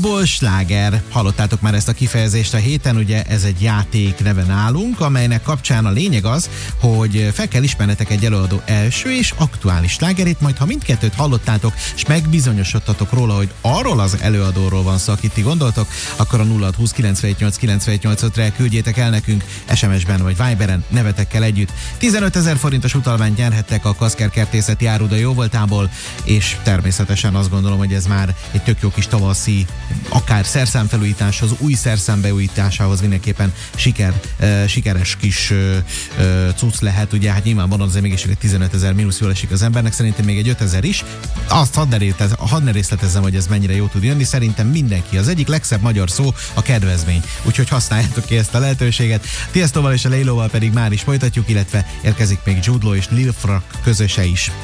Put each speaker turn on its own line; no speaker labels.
Futball sláger. Hallottátok már ezt a kifejezést a héten, ugye ez egy játék neven állunk, amelynek kapcsán a lényeg az, hogy fel kell ismernetek egy előadó első és aktuális slágerét, majd ha mindkettőt hallottátok, és megbizonyosodtatok róla, hogy arról az előadóról van szó, akit ti gondoltok, akkor a 0620 918 985-re küldjétek el nekünk SMS-ben vagy Viberen nevetekkel együtt. 15 000 forintos utalványt nyerhettek a Kaszker Kertészeti Áruda jóvoltából, és természetesen azt gondolom, hogy ez már egy tök jó kis tavaszi, akár szerszámfelújításhoz, új szerszám beújításához mindenképpen sikeres kis cucc lehet, ugye hát nyilvánvalóan azért mégis egy 15 000 mínusz jól esik az embernek, szerintem még egy 5 000 is. Azt hadd ne részletezzem, hogy ez mennyire jó tud jönni, szerintem mindenki. Az egyik legszebb magyar szó a kedvezmény, úgyhogy használjátok ki ezt a lehetőséget. Tiestóval és a Leilóval pedig már is folytatjuk, illetve érkezik még Jude Law és Lil Frank közöse is.